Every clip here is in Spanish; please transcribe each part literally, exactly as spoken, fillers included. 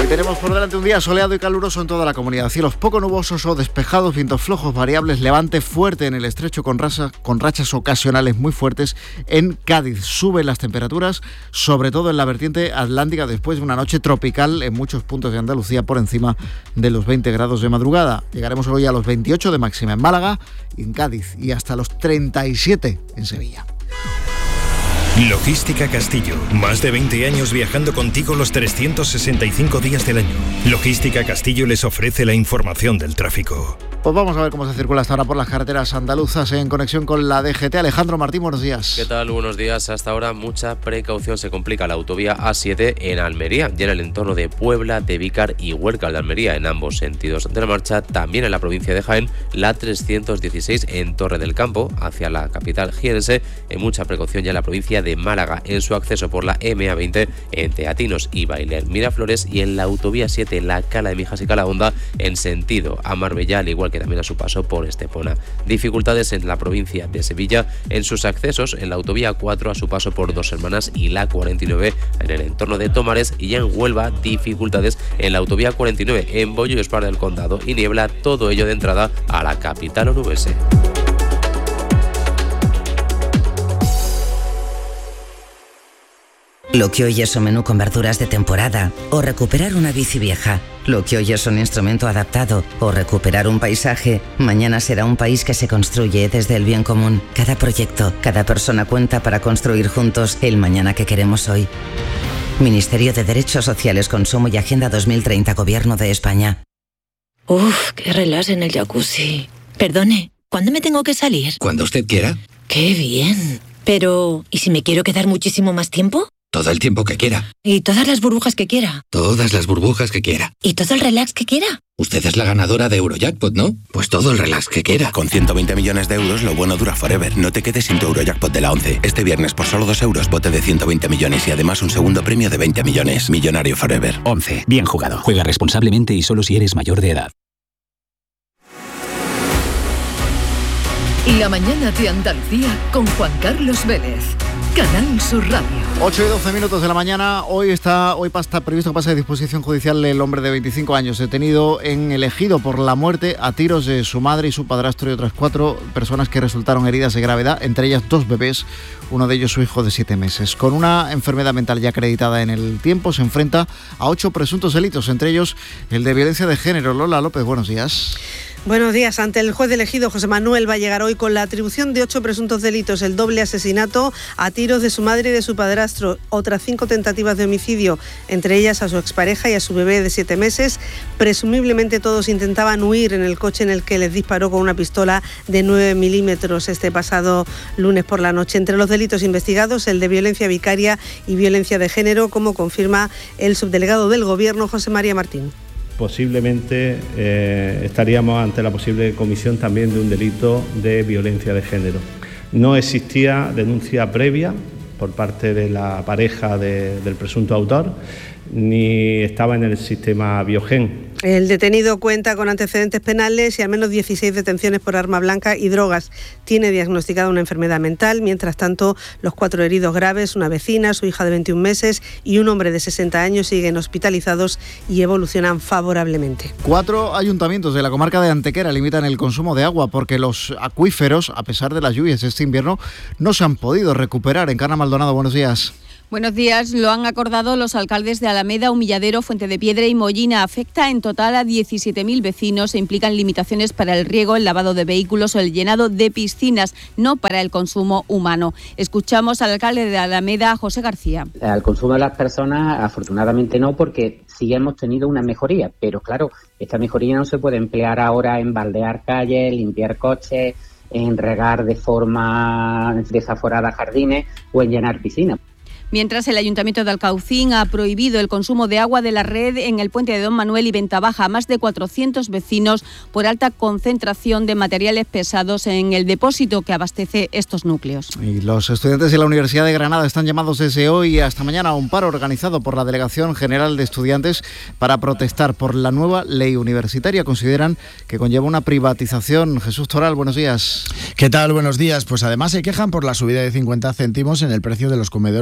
Hoy tenemos por delante un día soleado y caluroso en toda la comunidad. Cielos poco nubosos o despejados, vientos flojos variables, levante fuerte en el estrecho con, raza, con rachas ocasionales muy fuertes en Cádiz. Suben las temperaturas, sobre todo en la vertiente atlántica, después de una noche tropical en muchos puntos de Andalucía por encima de los veinte grados de madrugada. Llegaremos hoy a los veintiocho de máxima en Málaga y en Cádiz y hasta los treinta y siete en Sevilla. Logística Castillo. Más de veinte años viajando contigo los trescientos sesenta y cinco días del año. Logística Castillo les ofrece la información del tráfico. Pues vamos a ver cómo se circula hasta ahora por las carreteras andaluzas en conexión con la D G T. Alejandro Martín, buenos días. ¿Qué tal? Buenos días. Hasta ahora mucha precaución. Se complica la autovía A siete en Almería y en el entorno de Puebla, de Vícar y Huércal de Almería en ambos sentidos de la marcha. También en la provincia de Jaén, la trescientos dieciséis en Torre del Campo hacia la capital jienense. En mucha precaución ya en la provincia de Málaga en su acceso por la M A veinte en Teatinos y Bailer Miraflores, y en la autovía siete la Cala de Mijas y Calahonda en sentido a Marbella, al igual que también a su paso por Estepona. Dificultades en la provincia de Sevilla en sus accesos en la autovía cuatro a su paso por Dos Hermanas y la cuarenta y nueve en el entorno de Tomares, y ya en Huelva dificultades en la autovía cuarenta y nueve en Bollo y Esparra del Condado y niebla, todo ello de entrada a la capital onubense. Lo que hoy es un menú con verduras de temporada o recuperar una bici vieja. Lo que hoy es un instrumento adaptado o recuperar un paisaje, mañana será un país que se construye desde el bien común. Cada proyecto, cada persona cuenta para construir juntos el mañana que queremos hoy. Ministerio de Derechos Sociales, Consumo y Agenda dos mil treinta, Gobierno de España. Uf, qué relax en el jacuzzi. Perdone, ¿cuándo me tengo que salir? Cuando usted quiera. ¡Qué bien! Pero, ¿y si me quiero quedar muchísimo más tiempo? Todo el tiempo que quiera. ¿Y todas las burbujas que quiera? Todas las burbujas que quiera. ¿Y todo el relax que quiera? Usted es la ganadora de Eurojackpot, ¿no? Pues todo el relax que quiera. Con ciento veinte millones de euros, lo bueno dura forever. No te quedes sin tu Eurojackpot de la once. Este viernes, por solo dos euros, bote de ciento veinte millones y además un segundo premio de veinte millones. Millonario forever. once. Bien jugado. Juega responsablemente y solo si eres mayor de edad. La mañana de Andalucía con Juan Carlos Vélez. Canal Sur Radio. ocho y doce minutos de la mañana. Hoy está hoy está previsto que pase de disposición judicial el hombre de veinticinco años, detenido en El Ejido por la muerte a tiros de su madre y su padrastro y otras cuatro personas que resultaron heridas de gravedad, entre ellas dos bebés, uno de ellos su hijo de siete meses. Con una enfermedad mental ya acreditada en el tiempo, se enfrenta a ocho presuntos delitos, entre ellos el de violencia de género. Lola López, buenos días. Buenos días. Ante el juez de Ejido, José Manuel va a llegar hoy con la atribución de ocho presuntos delitos: el doble asesinato a tiros de su madre y de su padrastro, otras cinco tentativas de homicidio, entre ellas a su expareja y a su bebé de siete meses. Presumiblemente todos intentaban huir en el coche en el que les disparó con una pistola de nueve milímetros este pasado lunes por la noche. Entre los delitos investigados, el de violencia vicaria y violencia de género, como confirma el subdelegado del Gobierno, José María Martín. Posiblemente eh, estaríamos ante la posible comisión también de un delito de violencia de género. No existía denuncia previa por parte de la pareja de, del presunto autor, ni estaba en el sistema Biogen. El detenido cuenta con antecedentes penales y al menos dieciséis detenciones por arma blanca y drogas. Tiene diagnosticada una enfermedad mental. Mientras tanto, los cuatro heridos graves, una vecina, su hija de veintiún meses y un hombre de sesenta años, siguen hospitalizados y evolucionan favorablemente. Cuatro ayuntamientos de la comarca de Antequera limitan el consumo de agua porque los acuíferos, a pesar de las lluvias este invierno, no se han podido recuperar. Encarna Maldonado, buenos días. Buenos días. Lo han acordado los alcaldes de Alameda, Humilladero, Fuente de Piedra y Mollina. Afecta en total a diecisiete mil vecinos e implican limitaciones para el riego, el lavado de vehículos o el llenado de piscinas, no para el consumo humano. Escuchamos al alcalde de Alameda, José García. Al consumo de las personas, afortunadamente no, porque sí hemos tenido una mejoría, pero claro, esta mejoría no se puede emplear ahora en baldear calles, limpiar coches, en regar de forma desaforada jardines o en llenar piscinas. Mientras, el Ayuntamiento de Alcaucín ha prohibido el consumo de agua de la red en el puente de Don Manuel y Ventabaja a más de cuatrocientos vecinos por alta concentración de materiales pesados en el depósito que abastece estos núcleos. Y los estudiantes de la Universidad de Granada están llamados desde hoy hasta mañana a un paro organizado por la Delegación General de Estudiantes para protestar por la nueva ley universitaria. Consideran que conlleva una privatización. Jesús Toral, buenos días. ¿Qué tal? Buenos días. Pues además se quejan por la subida de cincuenta céntimos en el precio de los comedores desde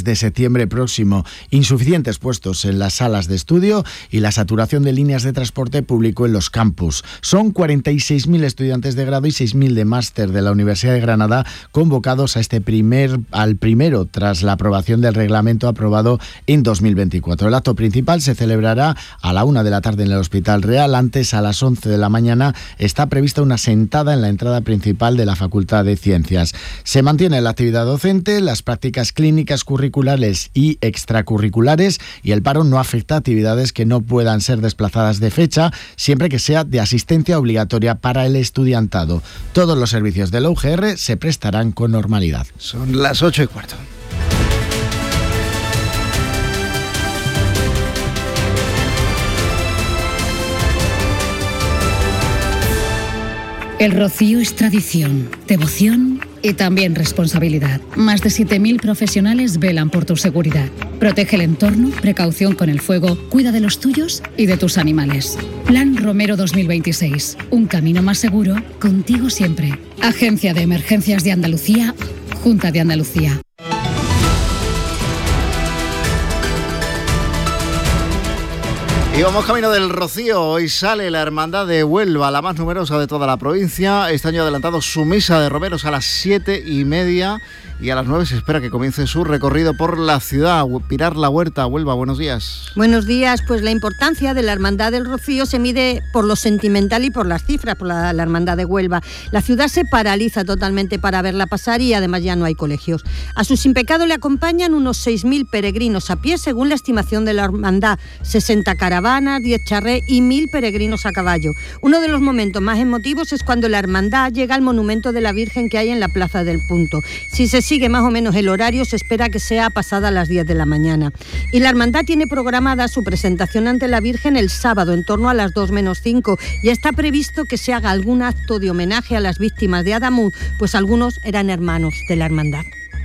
de septiembre próximo, insuficientes puestos en las salas de estudio y la saturación de líneas de transporte público en los campus. Son cuarenta y seis mil estudiantes de grado y seis mil de máster de la Universidad de Granada convocados a este primer, al primero tras la aprobación del reglamento aprobado en dos mil veinticuatro. El acto principal se celebrará a la una de la tarde en el Hospital Real. Antes, a las once de la mañana, está prevista una sentada en la entrada principal de la Facultad de Ciencias. Se mantiene la actividad docente, las prácticas clínicas curriculares y extracurriculares, y el paro no afecta a actividades que no puedan ser desplazadas de fecha, siempre que sea de asistencia obligatoria para el estudiantado. Todos los servicios de la U G R se prestarán con normalidad. Son las ocho y cuarto. El rocío es tradición, devoción y también responsabilidad. Más de siete mil profesionales velan por tu seguridad. Protege el entorno, precaución con el fuego, cuida de los tuyos y de tus animales. Plan Romero dos mil veintiséis. Un camino más seguro, contigo siempre. Agencia de Emergencias de Andalucía, Junta de Andalucía. Y vamos camino del Rocío. Hoy sale la Hermandad de Huelva, la más numerosa de toda la provincia. Este año ha adelantado su misa de romeros a las siete y media y a las nueve se espera que comience su recorrido por la ciudad. Pilar La Huerta, Huelva, buenos días. Buenos días. Pues la importancia de la Hermandad del Rocío se mide por lo sentimental y por las cifras, por la, la Hermandad de Huelva. La ciudad se paraliza totalmente para verla pasar y además ya no hay colegios. A sus impecados le acompañan unos seis mil peregrinos a pie, según la estimación de la Hermandad. sesenta caravanas, diez charrés y mil peregrinos a caballo. Uno de los momentos más emotivos es cuando la Hermandad llega al monumento de la Virgen que hay en la Plaza del Punto. Si se sigue más o menos el horario, se espera que sea pasada las diez de la mañana. Y la Hermandad tiene programada su presentación ante la Virgen el sábado, en torno a las dos menos cinco, y está previsto que se haga algún acto de homenaje a las víctimas de Adamuz, pues algunos eran hermanos de la Hermandad.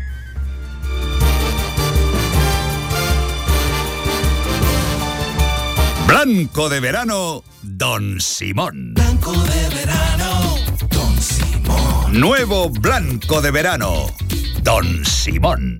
Blanco de verano, Don Simón. Blanco de verano, Don Simón. Nuevo blanco de verano, Don Simón.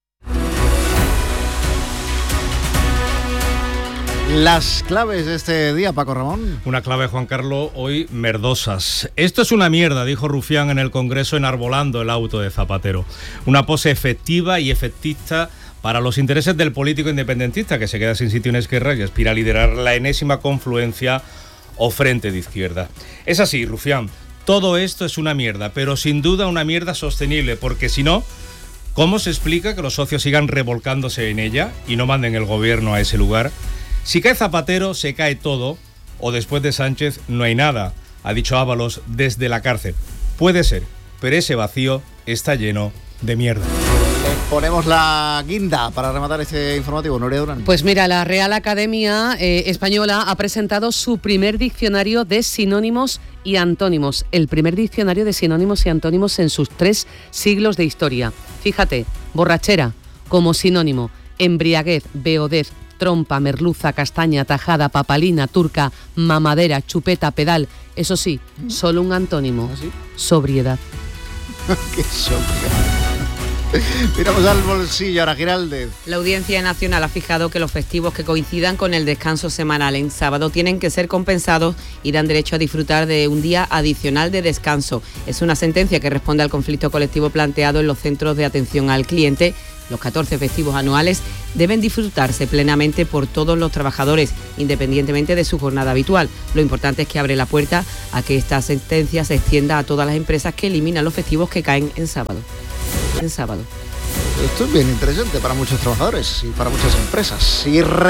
Las claves de este día, Paco Ramón. Una clave, Juan Carlos, hoy merdosas. Esto es una mierda, dijo Rufián en el Congreso enarbolando el auto de Zapatero. Una pose efectiva y efectista para los intereses del político independentista que se queda sin sitio en Esquerra y aspira a liderar la enésima confluencia o frente de izquierda. Es así, Rufián, todo esto es una mierda, pero sin duda una mierda sostenible, porque si no, ¿cómo se explica que los socios sigan revolcándose en ella y no manden el gobierno a ese lugar? Si cae Zapatero, se cae todo, o después de Sánchez no hay nada, ha dicho Ábalos desde la cárcel. Puede ser, pero ese vacío está lleno de mierda. Ponemos la guinda para rematar este informativo, Nuria Durán. Pues mira, la Real Academia eh, Española ha presentado su primer diccionario de sinónimos y antónimos, el primer diccionario de sinónimos y antónimos en sus tres siglos de historia. Fíjate, borrachera como sinónimo, embriaguez, beodez, trompa, merluza, castaña, tajada, papalina, turca, mamadera, chupeta, pedal. Eso sí, solo un antónimo, ¿ah, sí? Sobriedad. ¡Qué sobriedad! Miramos al bolsillo, ahora Giraldez. La Audiencia Nacional ha fijado que los festivos que coincidan con el descanso semanal en sábado tienen que ser compensados y dan derecho a disfrutar de un día adicional de descanso. Es una sentencia que responde al conflicto colectivo planteado en los centros de atención al cliente. Los catorce festivos anuales deben disfrutarse plenamente por todos los trabajadores, independientemente de su jornada habitual. Lo importante es que abre la puerta a que esta sentencia se extienda a todas las empresas que eliminan los festivos que caen en sábado. En sábado. Esto es bien interesante para muchos trabajadores y para muchas empresas. Y